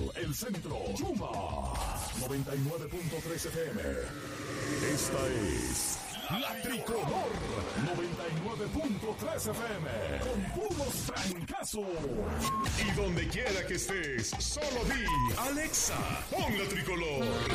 El Centro, Yuma, 99.3 FM. Esta es La Tricolor, 99.3 FM. Con puros trancazos. Y donde quiera que estés, solo di, Alexa, pon La Tricolor.